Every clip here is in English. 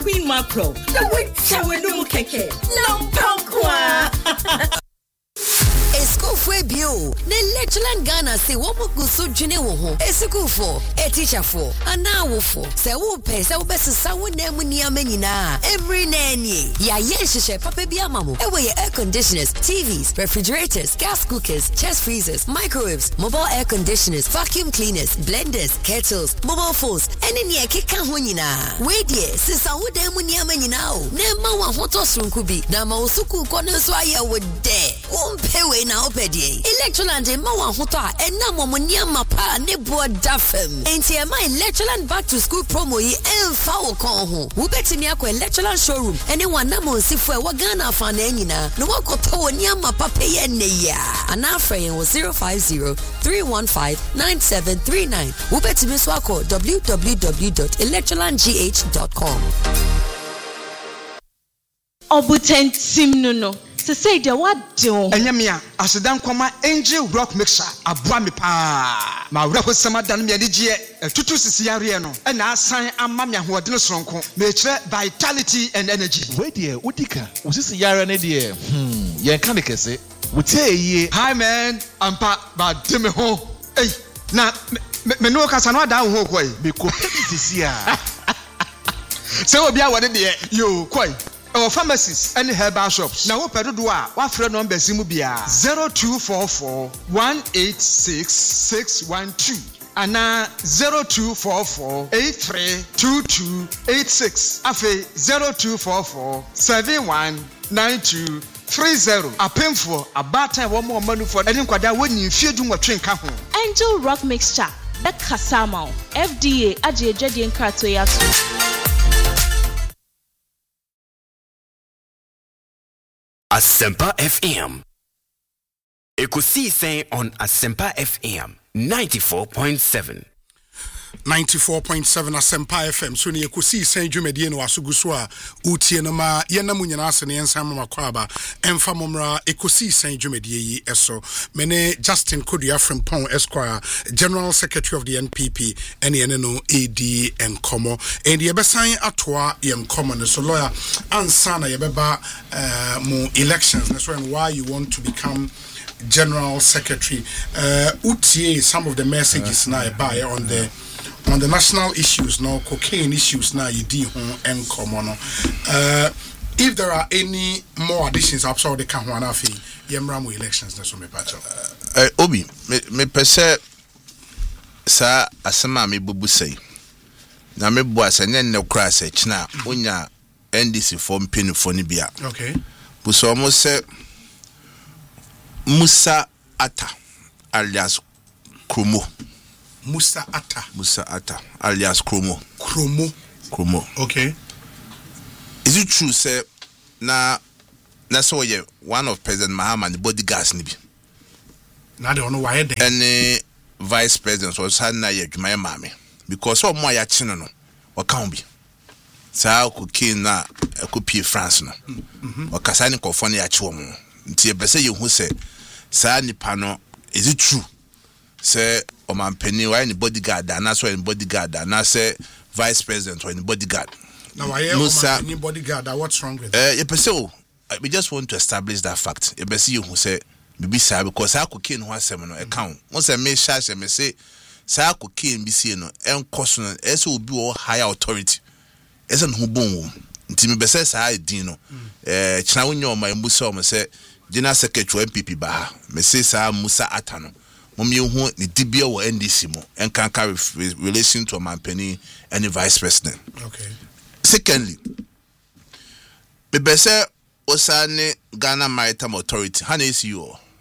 queen macro. The wait chawe no mu keke. Lampankwa. School for bio. Ne Lectureland Ghana say what mo gusto dwene wo ho. School for, teacher for, ana for. Say wo pe, say wo best sa wo na mu ni amanyina. Every nanny. Ya yenhye papa bi amamo. We air conditioners, TVs, refrigerators, gas cookers, chest freezers, microwaves, mobile air conditioners, vacuum cleaners, blenders, kettles, mobile phones. Any keka ho nyina. We die, sisa wo da mu ni amanyina o. Na ma wa hoto sonku bi. Na ma osuku ko no so aye wo de. Wo mpe we na opedi Electroland ma wan hoto a ena momonia mapa ne bo dafem enti e ma Electroland back to school promo yi emfa wo kon ho wo betimi akọ Electroland showroom ene wana mo sifo e Ghana fa na anyina no wakoto woni amapa peye ne ya ana afre wo 050-315-9739 wo betimi so akọ www.electrolandgh.com Obutentim no to say the what do Enyamia asedan kwama angel rock mixer aboa me pa ma wura hosama dan me adigye tutu sisi yare no na asan amma me ahoɔden soronko me kire vitality and energy we die udika usisi yare ne die yen kan kese wutie hi man ampa ba de me ho ei na me no kasa no ada ho koi me ko sisi a se obi a wode de yo koi our pharmacies and herbal shops. Now, what do what friend number Zimubia 0244-186-612 and 0244-832286. Afe 0244-719230. A painful a bad time one more money for any quadra when you feel doing what train come home. Angel Rock Mixture. That Kasama. FDA Aje Jedian Katoyatu. Asempa FM. Ekusi say on Asempa FM 94.7. 94.7 Asempa FM. So ni ekusi say dwumedie no asuguso a utie no ma yenamu nyina ase ne ensam makwaba emfa momra ekusi say dwumedie yi eso mene Justin Kodua Frimpong Esquire General Secretary of the NPP ene no AD enkomo and ye besan atoa ye enkomo no so lawyer ansa na ye beba mo elections that's why you want to become General Secretary utie some of the messages now by on the national issues now cocaine issues now you do and common if there are any more additions outside the Kahwana fee yemramu elections na so me pacho obi me pese sa asema me bubu sei na me bo asanya ne kra se china onya NDC form pin for ni bia okay buso mo se Musa Atta alias Kromo. Musa Atta alias Kromo. Okay. Is it true, sir? Na so ye one of President Mahama the bodyguards ni bi. Na they don't know why they. And Vice President was had na ye dwuma mame because so mo ya chino no o kan bi. Sa ko kin na ko pie France no. O kasa ni ko fo na ya chi wo mo. Nti e bese ye hu se sa nipa no is it true say o man penny why any bodyguard and so any bodyguard and say vice president or any bodyguard now why any bodyguard what's wrong with we just want to establish that fact e bese you who say bibi say because I cocaine ho asem no account once I me charge me say say cocaine bi see no enkoso no e say obi o higher authority e say no bon nti me bese say din no china wonyo o ma mbuso o say General Secretary MPP ba me say sa Musa Atta no momye hu ni dibia wo NDC mo enkanka relation to Mampeni and the vice president. Okay. Secondly, me bese osane Ghana Maritime Authority how is you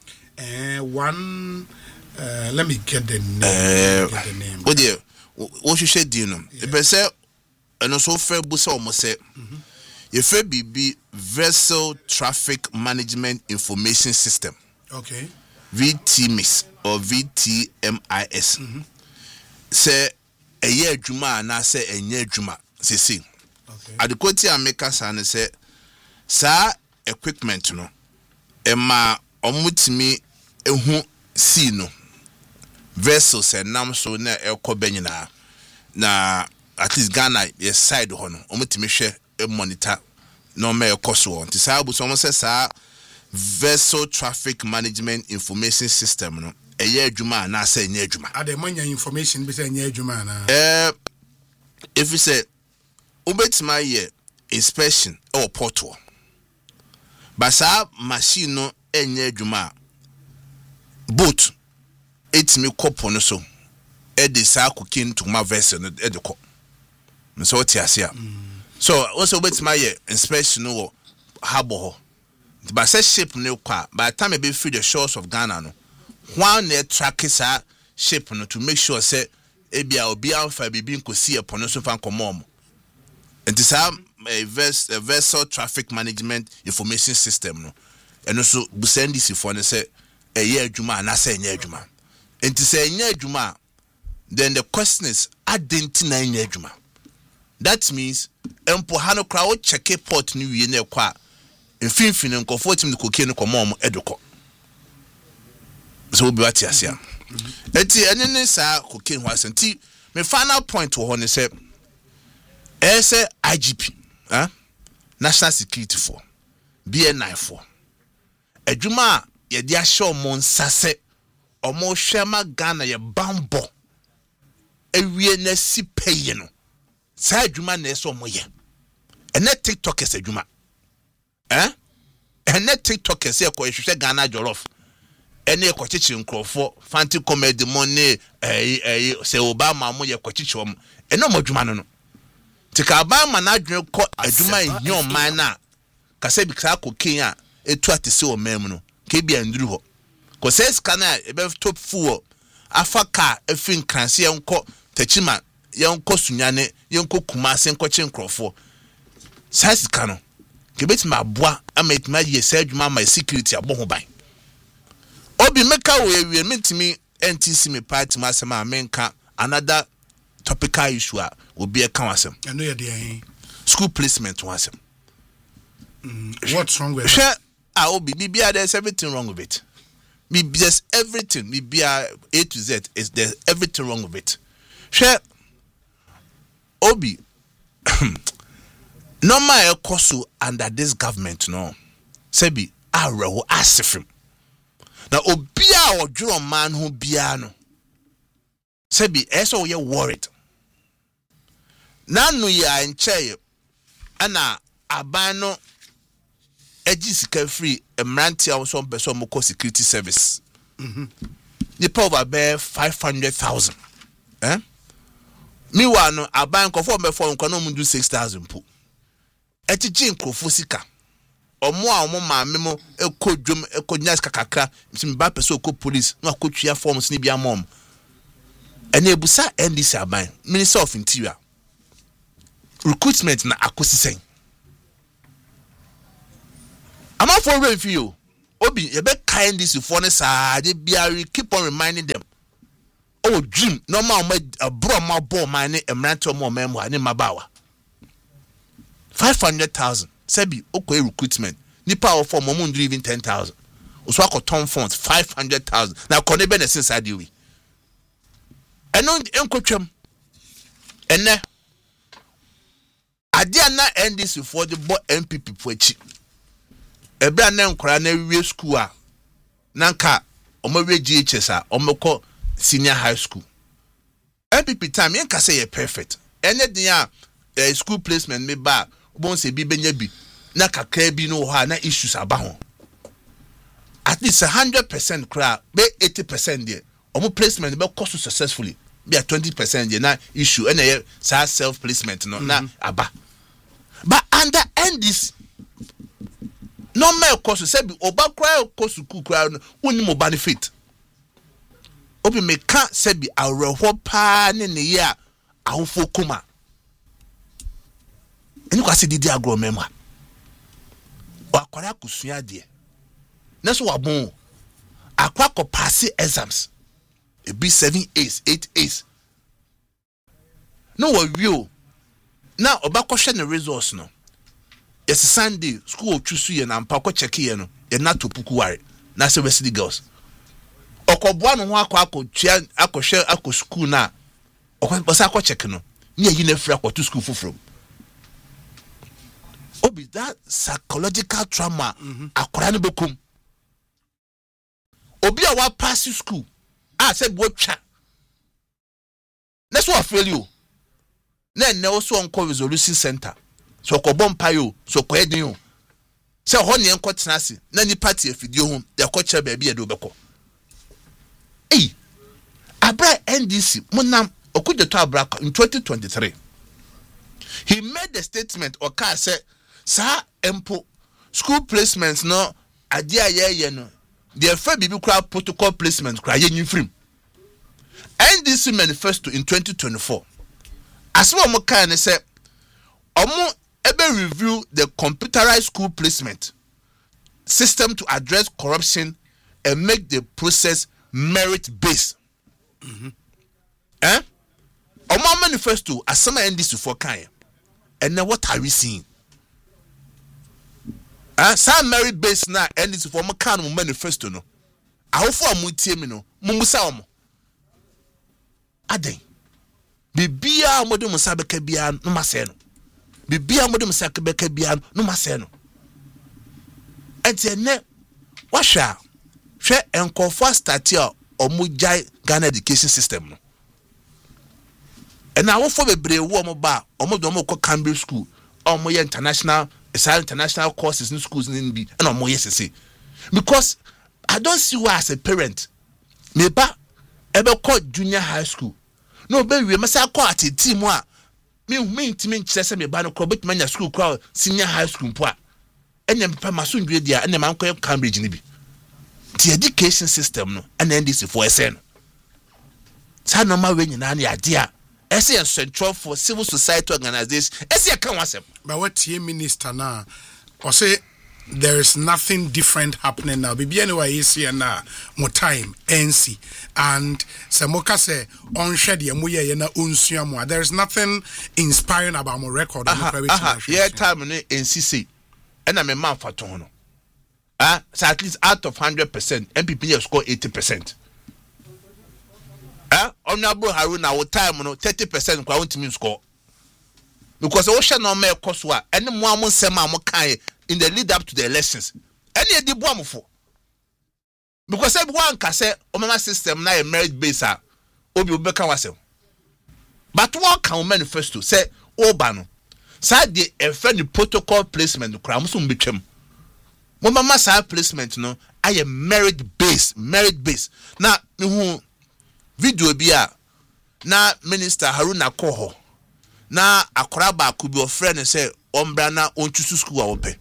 one let me get the name. What do what you say do no me bese eno so fe busa o mo say Yefe BB Vessel Traffic Management Information System. Okay. VTMIS or VTMIS. Say a year juma na say a year juma. See. Okay. Adekoti America san say sa equipment no. Ema omutimi ehu si no. Vessel say nam so na ekobe nyina na at least Ghana yes side ho no omutimi hwe monitor no me cost one ti sa abuso mo se sa vessel traffic management information system no eye adwuma na sa enye adwuma ade manya information be say enye adwuma na if you say ubetima ye inspection or portal basa machine no enye adwuma boat etimi kopo no so e de sa kokin to ma vessel no e de ko so what asia so also ubetima ye inspection no harbor ho but say ship no kwa by the time e be free the shores of Ghana no one net track sa ship no to make sure say ebia obi anfa bibi nkosi e pono so fan komom and this a vessel traffic management information system no and also busendi si for no say eye adwuma na say enye adwuma and to say enye adwuma then the question is identify enye adwuma that means empo hano kra wo check port ni wie na kwa mfinfin nkofo tim de kokie no komom edoko so obi wati asia eti enene sa kokie ho asenti me final point wo ne say ese IGP National Security for BNI for adwuma ye dia show mon sase omo hwema Ghana ye bambo ewie na si peye sa adwuma na eso mo ye ene TikTok ese adwuma ene TikTok ese ko hwehwe Ghana jollof ene ko chichi nkrofo fanti comedy money se Obama mo ye ko chichi om ene mo adwuma no tika Obama na adwene ko adwuma ehio man na kase bi kra ko ken etu atese o mem no ke bia nduru ho ko se scanner e be top full afaka efin kranse yenko tachima yenko sunyane yenko kumase yenko chenkrofo sai kano ke betima aboa ametima ye se adwuma my security aboho ban obi meka wo ewie mentimi NTC me party masema amenka another topical issue obi e kan wasem I know you dey school placement wasem what's wrong with it? Obi bibia there's everything wrong with it. There's everything bibia A to Z is there's everything wrong with it. Share Obi no my ekoso under this government no sebi arewo asefim na obia odwuro man ho bia no sebi eso ye worried nanu ya enche ana aban no sika free emranti also person mo security service the power be 500,000 me wa no aban ko for me for nko no mu do 6,000 po etiji nkrofo sika omo a omo ma me mo ekodwom ekonya sika kakra sim ba person ko police no akotwia forms ni bia mom ene ebusa NDC aban Minister of Interior recruitment na akosisen I'm not for review. Obi, you better kind this for ne sa they keep on reminding them. Oh, dream, no man a bro my ball mine a manto more memoir in my bower. 500,000. Sebi, okay, recruitment. Ni power for Momun even 10,000. Uswako Tom Fonts 500,000. Now, Conde Bennett inside you. And no encoachum. And ne I dare not end this before the boy MPP poetry. Ebra na nkora na wie school a nanka omawe GHS a omeko senior high school MPP time yen ka say you perfect ene dia school placement me ba bon se bi benya bi na kakra bi no ha na issues aba ho at least 100% kra be 80% there omo placement be cost successfully be 20% there na issue ene self placement no na aba but under end this no me cost say bi oba kra cost ku kra woni mo benefit obi me ka say bi areho pa ne ne ya ahofo kuma eni kwase didi agro memwa akwara kusua de na so wabon akwa ko pass exams e be 7 A's 8 A's no wa wio na oba ko hwe ne results no yes Sunday school chusu ye na mpa ko check ye no ye na to puku ware na se Wesley girls okoboa no ho akwa akohwe akọ school na okobosa akọ check no ne yi na free akọ to school fufuro Obi that psychological trauma akwara ne bekum. Obi a wa pass school. Said what chat. That's what I feel you. Then also on call resolution center. So ko bompa yo, so ko edin yo. Se ho ne enko tenase, na ni party afidio ho, de ko kire ba bia de obekọ. Abra NDC monam okujeto abra in 2023. He made the statement or car said, "Sir, empo school placements no adia ye no. The fair bibi crowd protocol placement cry yen free." NDC manifesto in 2024. As one can say, Omo ebe review the computerized school placement system to address corruption and make the process merit-based. Omo manifesto as some NDC for kind. And now what are we seeing? Some merit-based now NDC for my kind of manifesto no. I hope for a mutie no. Mumusa omo. Aden. Bibia modu musabeke bia no maseno. Bibia modu musabeke bia no maseno. Enti ne wahwa hwe enkofo start here omujai Ghana education system no. And now for bebre wo mo ba omo ko Cambridge school omo ye international courses in schools in bi and omo yes because I don't see why as a parent me ba ebe call junior high school no be we masa call at a team a me ntimi nkyese me ba no ko bet manya school call senior high school po a enya me pa maso ndwe dia enya man ko Cambridge ni bi the education system no and NDC for SN sa normal we nyina na ade a ese central for civil society organization ese kan wasem but what the minister now or say there is nothing different happening now bibi anyway is here now more time NC and Samoka say on share the moye na unsua mo there is nothing inspiring about my record yeah time no NCC and I'm a man for tono so at least out of 100% MPP score 80%. Honorable Haruna what time no 30% kwa won't score. Because ocean no me koswa any mo sema mo kan in the lead up to the elections. Any edi bo amfo. Because everyone can say omama system na a merit base obi obeka wasem. But one can manifesto say obano. Say the efend protocol placement kra mo so mbetwam. Mama sa placement no I am merit based. Now me video bia na minister Haruna Koho na akora ba ku bi ofre say ombra na onchusu school a wope.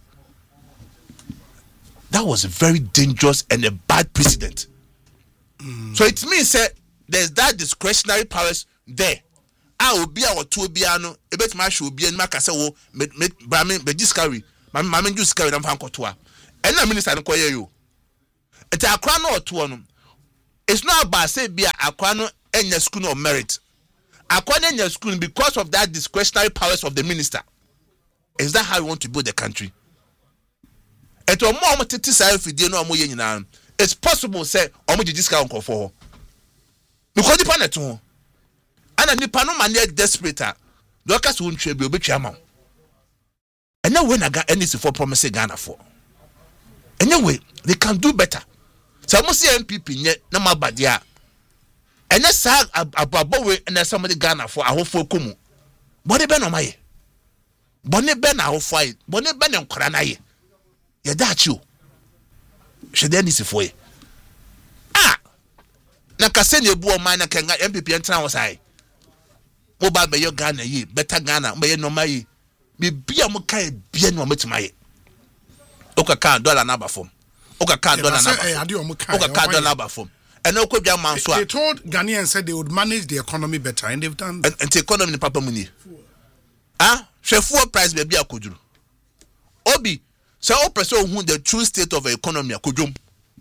That was a very dangerous and a bad precedent. So it means that there's that discretionary powers there. Obi a woto bia no ebetima hwe obi an maka say wo me discovery mama discovery na mfa nkoto a ena minister nko ye yo eti akora na oto no. It's not about say be akwano enya school of merit. Akwano enya school because of that discretionary powers of the minister. Is that how we want to build the country? Eto mo tete sai fidie no mo ye nyina. It's possible say omo discount nko for. Because the planet ho. Ana nipa no man desperate. Do ka so ntwe bi obetwa ma. Enya we na ga NDC for promise Ghana for. Enya we they can do better. So mo see MPP nye na mabadia ene sa ababowe na somebody Ghana for ahofo komu bone be no maye bone be na ahofo aye bone be ne nkora na ye ye dachi o hwede ni sifo ye na kase ne bu o man na kan MPP entra wo sai mo ba be yo Ghana ye better Ghana be ye no maye bi bia mo kai bia no metima ye okaka dollar na ba fom. They told Ghanaians said they would manage the economy better, and they've done that. And the economy papa money. Shefu price baby akudru. Obi, so person who the true state of the economy akudrum.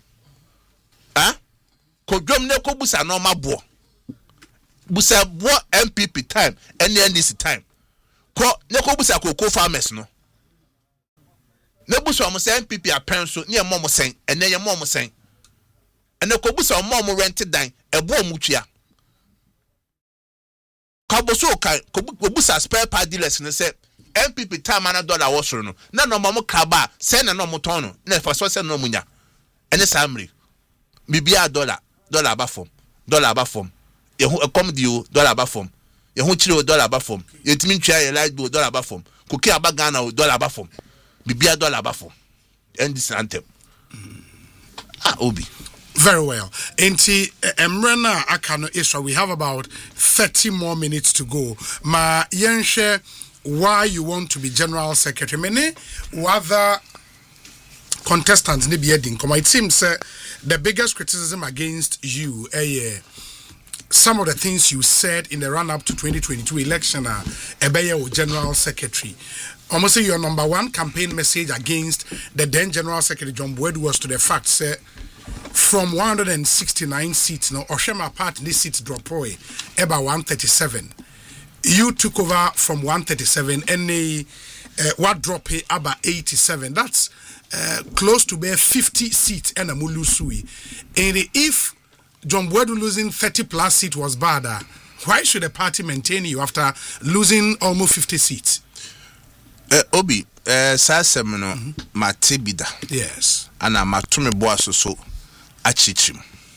Kodrum ne ko busa no mabo. Busa bo MPP time, NDC time. Ko ne ko busa ko farmers no. Nebuso am say MPP apenso ne mom sen ene ye mom sen ene ko busa mom rent dan ebo omutua ka boso kan ko busa spare part dealers ne say MPP time ana dollar was no na no mo kraba say na no mo ton no na for so say no munya ene samri bibia dollar ba form ye hu comedy o dollar ba form ye hu chire o dollar ba form ye timi ntwa ye light bill dollar ba form koki abaga o dollar ba form bibia dollar ba form end this anthem obi very well. Enti Emrena Akano Isra, we have about 30 more minutes to go. Ma yenshe why you want to be general secretary. Many other contestants ni biedin. Come, it seems the biggest criticism against you, some of the things you said in the run-up to 2022 election, Ebeye general secretary. Almost say your number one campaign message against the then general secretary John Boyd was to the fact, say, from 169 seats, no, Oshema part this seats drop away about 137. You took over from 137 and what drop about 87. That's close to bare 50 seats and a mulusui. And if John Boyd losing 30 plus seats was bad, why should the party maintain you after losing almost 50 seats? Obi, Sasemino, Matibida. Yes. And I'm a Tume so. Achichim.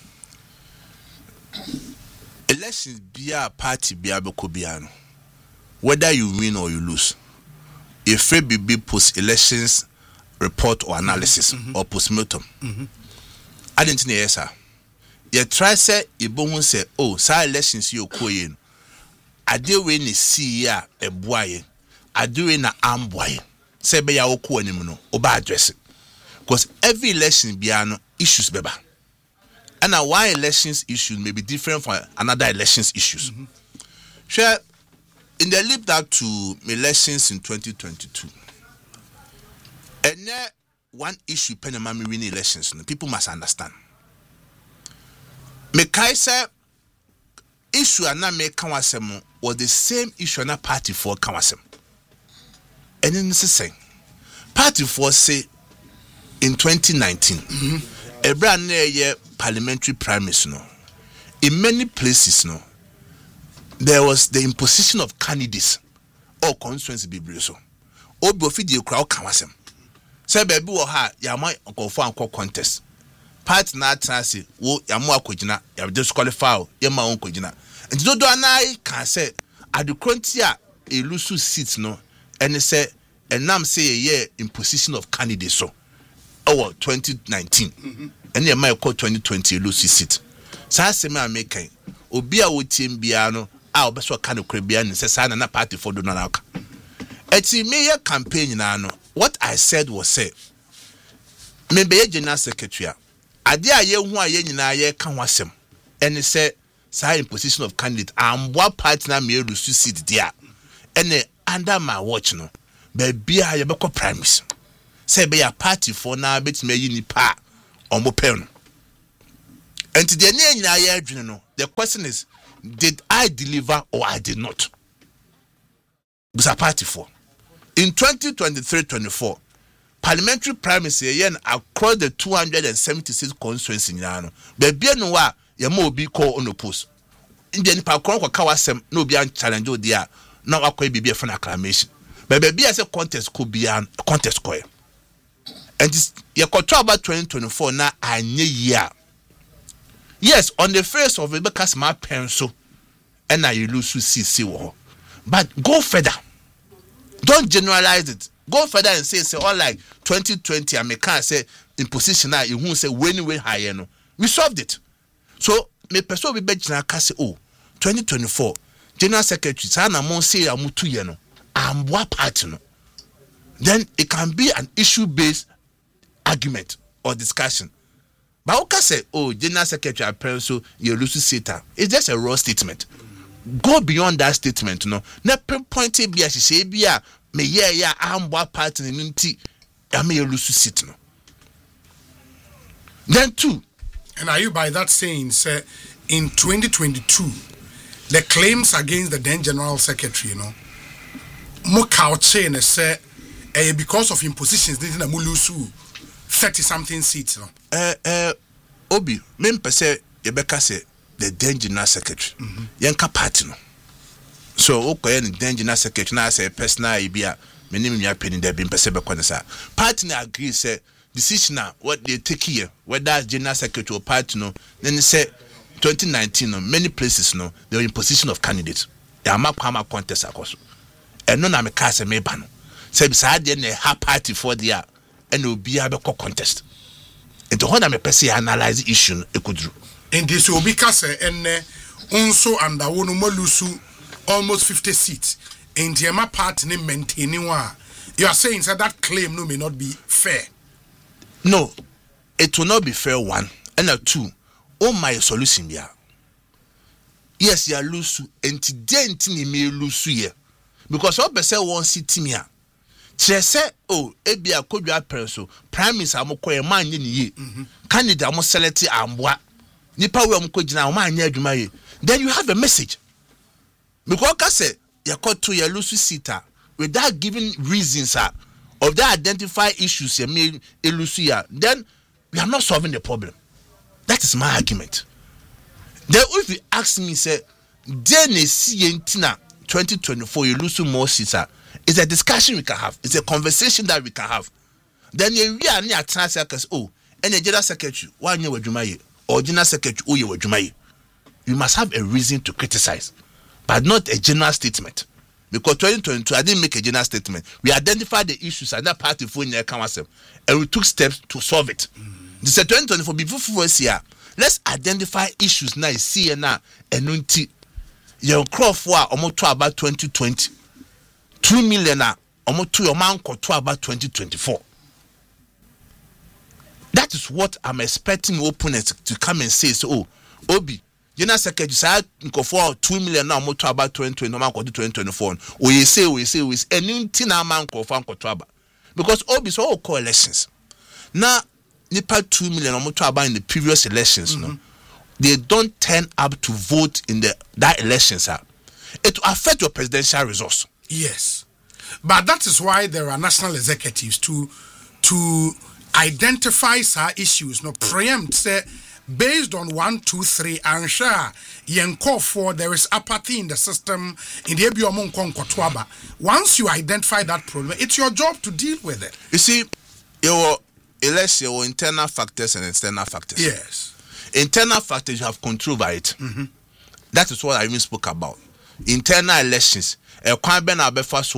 Elections be a party be a bekobiano. Whether you win or you lose. If FBB post elections report or analysis or postmortem. I didn't know yes sir. You try say Ibon say oh sa elections you koyin. I do win ni see ya e boye. I do in a amboy. Say be ya oku animu oba address it. Because every election be an issues beba. And now why elections issues may be different from another elections issues. Sure, in the lead up to elections in 2022, and there one issue Penamami winning elections, people must understand. Mekaisa issue and not make Kawasem was the same issue and a party for Kawasem. And then it's the same. Party for say in 2019. A brand new parliamentary primaries, no. In many places, no, there was the imposition of candidates or constituency be so. Obi ofi di crowd kawasem. Say baby wo ha ya ma nkofo anko contest. Party na transi wo ya mo akogina ya disqualify ya ma on kogina. Nti dodo anai kan say adukronti a elusu seats no ene say enam say ye imposition of candidates so. 2019 and your my 2020 Lucy seat. Sasema American Obi a wotim bia no a obeso ka no krabia ni se sa na party for do na aka. Eti me your campaign na no what I said was say me be general secretary ade a ye hu a ye nyina ye ka hwasem ene se sa imposition of candidate amboa party na me Lucy seat dia ene under my watch no be bia ye be ko primaries. Say be a party for now bet me yi nipa omo pen. And the nyina no the question is did I deliver or I did not? It's a party for. In 2023-24 parliamentary primaries yen across the 276 constituencies nyano. Be bia no wa ye ma obi call on post. Inde nipa kron kwa kawasem no obi an challenge o dia na akwa bibia for acclamation. Be bia say contest ko bia contest ko. And you control about 2024 now anye year. Yes, on the face of it because my pencil and now you lose to see war. But go further. Don't generalize it. Go further and say all like 2020 I may can't say in position now you won't say when higher no. We solved it. So me person we bet na say oh 2024 General Secretary sana mon say amutu ye no amboa party no. Then it can be an issue based argument or discussion. But okay say, oh, General Secretary Aprenso, you lose Satan. It's just a raw statement. Go beyond that statement, no. Na point be as say be me yeah amboa party nti am you lose Satan. Then two. And are you by that saying, sir, in 2022, the claims against the then General Secretary, you know, mo couche and say because of impositions didn't na mulusu 30 something seats no Obi me say Rebecca say the then General Secretary yenka party no So okay, and then general secretary na say personal idea. Many me penny there been person be konesa. Party na agree say decision na what they take here, whether general secretary or party no. Then they say 2019 no, many places no they were in position of candidates. They are map contest akoso. And no na me ka say me ba no. Say beside there na ha party for there and obi a be contest. And to na me person analyze issue e kudru. And this will be kase and also under one molusu almost 50 seats. In the Emma party maintaining one. You are saying that claim no may not be fair. No, it will not be fair, one. And two, oh my solution here. Yes, you are loose and today you may lose here. Because all person won't see Timia. She said, oh, Ebia could be a person, Prime Minister Amokoye man ye. Candidate Amo select Amwa. Nipa we Amokojina man ye. Then you have a message. Because I say you got to your loose seater without giving reasons of that identify issues you may elucia, then we are not solving the problem. That is my argument. Then if you ask me, say, then a CNTina 2024 you lose more seater, it's a discussion we can have, it's a conversation that we can have. Then you are near Transacres, oh, and a general secretary, 1 year with Jumaye, or general secretary, oh, you with Jumaye. You must have a reason to criticize, but not a general statement. Because 2022, I didn't make a general statement. We identified the issues and that party for in council, and we took steps to solve it. This is 2024 before this year. Let's identify issues now. See now and unti. Your crop for almost about 2020, 2 million almost 2 amount to about 2024. That is what I'm expecting opponents to come and say. So, oh, Obi. General Secretary said, for 2 million now, more to about 2024. We say, and in Tina man for because all so all coalitions. Now, Nipa 2 million or more to about in the previous elections, no, they don't turn up to vote in that elections. It will affect your presidential resource. Yes, but that is why there are national executives to identify our issues, no preempt say. Based on 1, 2, 3, and sure, for there is apathy in the system in the Ebiomon Konkotwaba. Once you identify that problem, it's your job to deal with it. You see, your internal factors and external factors. Yes. Internal factors, you have control over it. That is what I even spoke about. Internal elections. Organize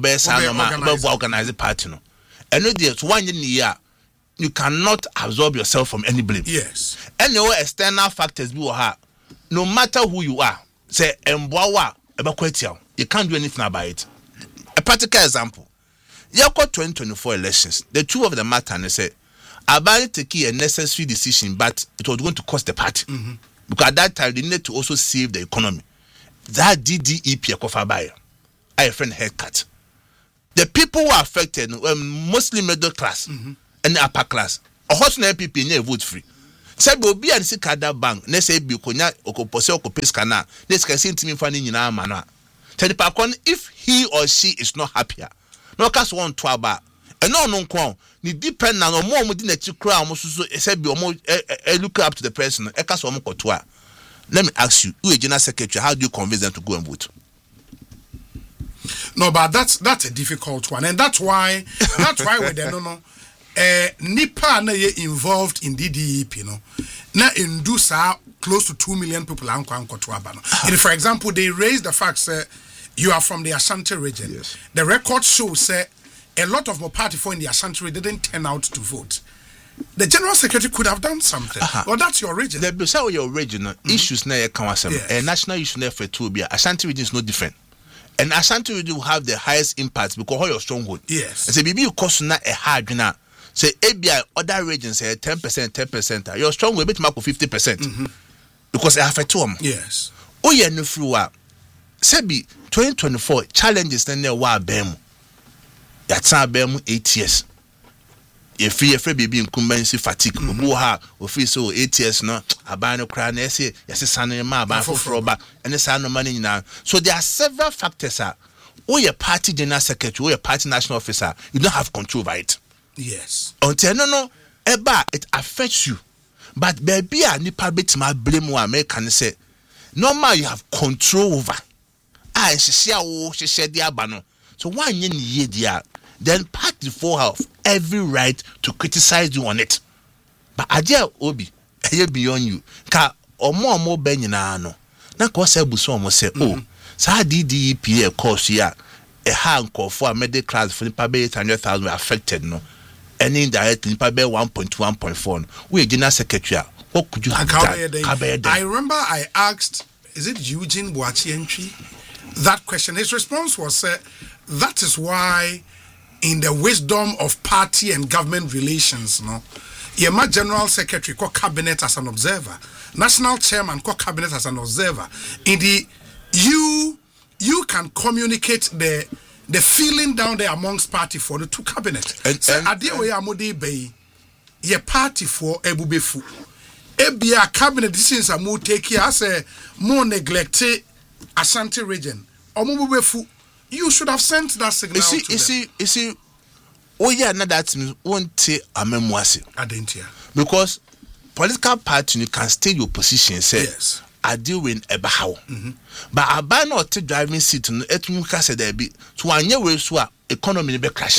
party. And it's 1 year. You cannot absorb yourself from any blame. Yes. And your external factors no matter who you are, say you can't do anything about it. A practical example. You got 2024 elections. The two of the matter and they say about taking a necessary decision, but it was going to cost the party. Because at that time they needed to also save the economy. That DDEP cover by a friend haircut. The people who are affected were mostly middle class. And the upper class. A horse na people near vote free. Say be obi and see kada bank. Ne say be konya okopose okopes na. This can see intimi fani nyina mana. Tell the pakon if he or she is not happier. No cast one to aba. And no nkwan. Ni depend na no more di na chikra omo so say be omo look up to the person. E cast omo kotoa. Let me ask you, who is general secretary, how do you convince them to go and vote? No, but that's a difficult one, and that's why we don't Nipa na ye involved in DDEP, you know. Na induce close to 2 million people and for example, they raised the fact that you are from the Ashanti region. Yes. The record shows a lot of more party for in the Ashanti region didn't turn out to vote. The general secretary could have done something. Well, that's your region. Besides your region, issues na a national issue na for to be Ashanti region is no different. And Ashanti region will have the highest impact because of your stronghold. Yes. And say bibi cost na a hard na. Say ABI other regions say 10%. Your strong will be to 50%. Because I have a two. Yes. Oh yeah, no free wa. Say be 2024 challenges na near wa bem. Yatsa bem 8 years. If free baby incumbency fatigue. Obu ha ofi so 8 years no aban no kra na say yes sanu ma aban for ba and sanu money na. So there are several factors. Oh your party general secretary, oh your party national officer, you don't have control over it. Yes. Until no, it affects you. But baby, I need to blame what American say. Normal, you have control over. So one year, then party for have every right to criticize you on it. But idea obi beyond you. Ka more benyina no. Na ko se buso mo say sa DDP course ya call for a middle class for nipa be 800,000 affected no. Any indirect nipa be 1.2 1.4. We general secretary. What could you have done? I remember I asked, is it Eugene Boachi entry? That question. His response was, that is why in the wisdom of party and government relations, no, Yema General Secretary called cabinet as an observer, National Chairman called cabinet as an observer. In the you can communicate the feeling down there amongst party for the two cabinet. So Adeoye Amode Bey, ye party for Ebubefu. Ebia cabinet decisions are more take here as a more neglected Ashanti region. Omubefu, you should have sent that signal. You see, oh yeah, now that means won't take a memoise. Because political party you can stay your position. Say yes. I deal with a how, but I buy not take driving seat no etumuka say there be to anye we so economy be crash.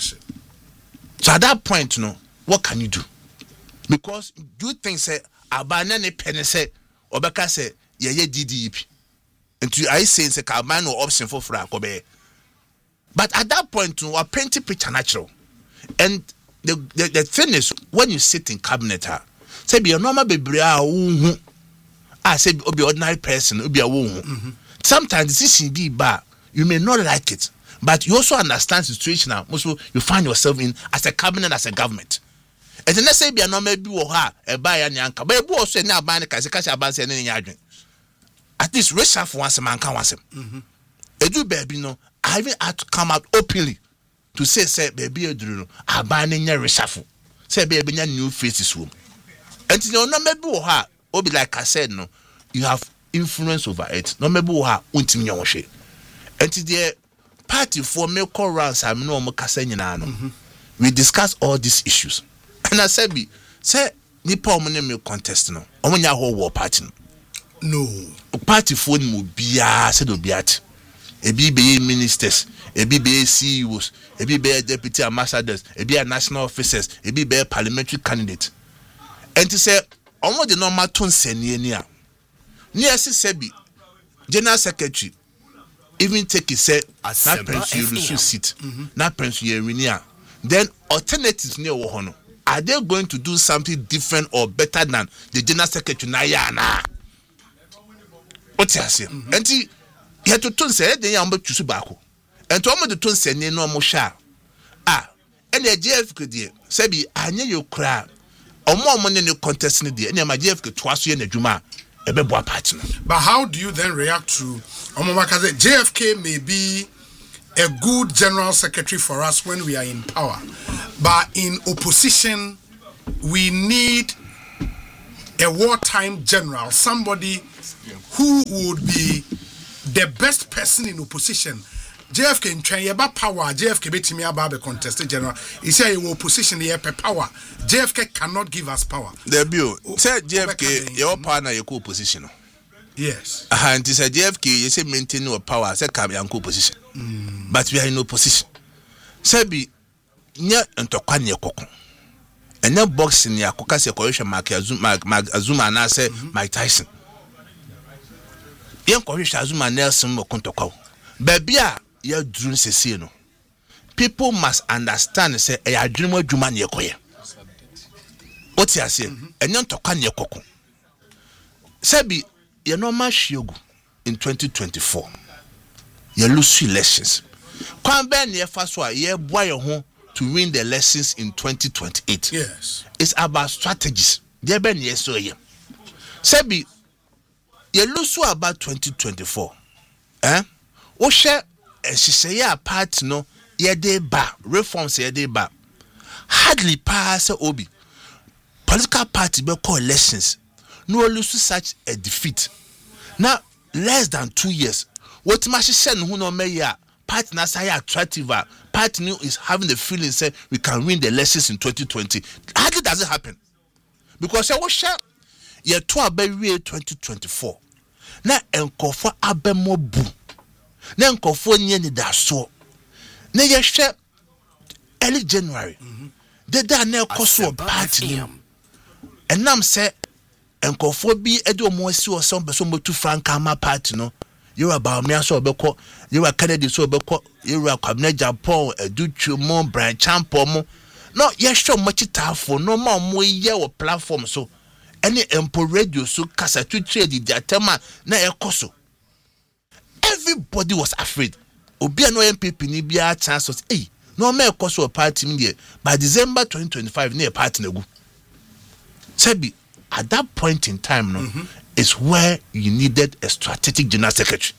So at that point, you know, what can you do? Because you think say abana ne penny say obeka say ye DDP. And I say say ka man no option for akobe. But at that point, you are painting picture natural. And the thing is, when you sit in cabinet, say be a normal baby I say be ordinary person, be a sometimes decision be bad. You may not like it, but you also understand the situation now. Also, you find yourself in as a cabinet, as a government. And then let's say be a normal be a buy and yanka, but you also now buy the cash about any yard. At least reshuffle once a man can once him. Edu baby no, I even had to come out openly to say baby I buy any reshuffle. Say baby new faces room. And you know maybe obi like I said no, you have influence over it. No maybe untimi yonhwe. And the party for me call rounds I no mo kasa nyina no. We discuss all these issues. And I said say nipa omo ne me contest no. Omo nya ho war party no. No. Party for mu bia said obiat. Ebi be ministers, ebi be CEOs, ebi be deputy ambassadors, ebi national officers, ebi be parliamentary candidate. And to say omo the normal tone seni ania. Ni sebi general secretary even take it say na prince you lose seat. Na prince you winia. Then alternatives near wo hono. Are they going to do something different or better than the general secretary na ya na? What you say? Enti ye to tone say dey am choose baako. Enti omo the tone seni no omo sha. And the JFK dey sebi anye yo kra. Omo ne ne contest ne dey. Na ma JFK twaso ye na dwuma ebebo party. But how do you then react to Omobakaze? JFK may be a good general secretary for us when we are in power, but in opposition we need a wartime general, somebody who would be the best person in opposition. JFK in China power, JFK betimi aba contested general. He say you opposition here power. JFK cannot give us power. The bill say JFK your partner your opposition. Yes. And it say JFK you say maintain your power, say come your opposition. But we are in opposition. Say be nya ntokwa ne kokon. Enya boxing ya koka se kohwe Mark Azuma na say Mike Tyson. Yen kohwe Azuma Nelson mo kontokwa. Baby a ya drum sese no. People must understand say e adwuma adwuma ne ekoye. What you say? Enya ntokwa ne kokon. Say be ye normal shiogu in 2024. You lose elections. Kwan ben ye fa so a ye boy your home to win the elections in 2028. Yes. It's about strategies. There ben ye so ye. Sebi ye lose about 2024. O share she say ya part no ye dey ba reforms ye dey ba. Hardly pass obi. Political party be call elections. No lose such a defeat. Now less than 2 years. What much send who no mayor party na say attractive party new is having the feeling say we can win the elections in 2020. How does it happen? Because I was share ye to abewie 2024. Na enkofo abemo bu. na nkofo nye ni da so na ye hwe early January de da na ekoso party enam se nkofo bi ede omo asi o so beso motu franka ma party no you about me so obekọ you Kennedy so obekọ you Kwabena Japan Educhu mo Brian Champo mo no ye hwe mo chitafo no ma mo ye wo platform so any empo radio so kasa tu trade di atema na ekoso. Everybody was afraid. Obi no MPP ni bia chance was no me ekoso party me there by December 2025 near party na gu. Sebi at that point in time no is where you needed a strategic general secretary.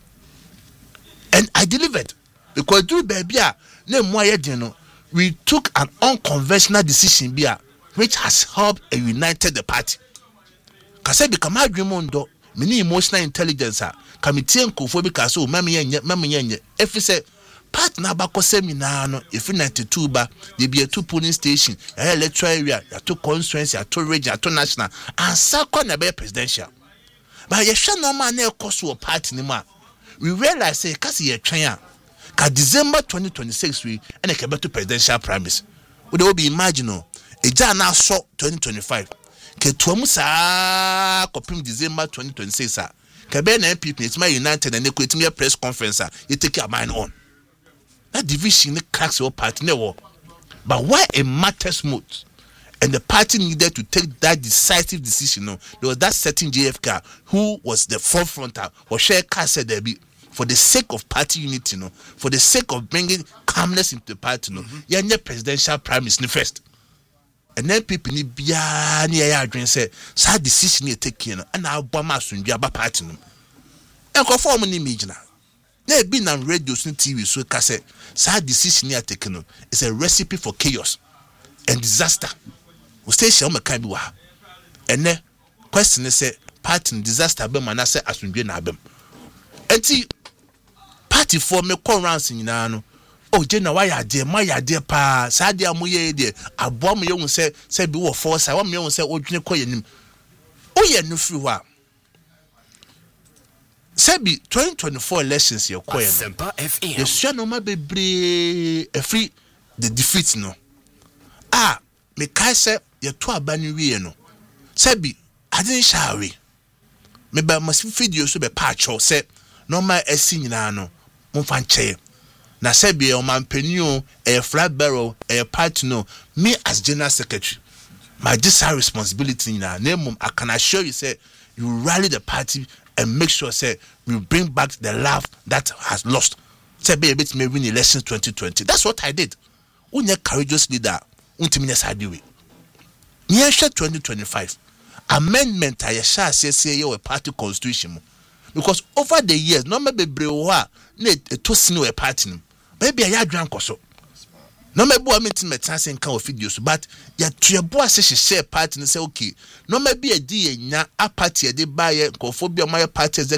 And I delivered because do baby na mo aye no we took an unconventional decision bia which has helped and united the party. Kase bi kama adwumondo mini emotional intelligence committee nkofo bi kaso mama yenye efi se part na abako seminar no efi 92 ba de bi two polling station electoral area ya to constituency ya to region ya to national and second na be presidential but ye hwe no ma na ekoso party ni ma we realize say kasi ye twen a ka December 2026 we ene ke beto presidential primaries we dey be imagine eja na so 2025 ke tuamu sa kopim December 2026 ke be na MPP it's my united and equity press conference you take your mind on that division cracks your party no but why it matters most and the party needed to take that decisive decision no there was that certain JFK who was the forefronter or share said there be for the sake of party unity no for the sake of bringing calmness into the party no your presidential primaries first. And then people ni bia ni ya adwen say sa decision you take no and aboma asundua ba party no enko form ni imagine na be na radio so TV so ka say sa decision you take no is a recipe for chaos and disaster we stay share me kan bi wa ene question is say party disaster be man na say asundua na abem enti party for me currency nyina no oh jena wa ya de pa sa de amoye de abo am ye hu se bi wo force wa me hu se odwene koyanim o ye no firi wa se bi 2024 elections ye koyen Sempa FM ye sua no ma bebre every the defeat no me kai se ye to abani wie no se bi adin shawe me ba mas video so be pa cho se no ma esi nyina no mo fa nche na sebi o mampeniu a flat barrel a part no me as general secretary my this responsibility na name I can assure you say you rally the party and make sure say we bring back the love that has lost sebi a bit me win elections 2020 that's what I did unye courageous leader untimi sadiwe nyehwe 2025 amendment I shall say your party constitution because over the years no me bebre wo a na to sini we party maybe I adwan koso no me bo meeting metanse nka of videos but ya tuebo ase share party and say okay no maybe a di nya a party e de buy nkofo bi o my party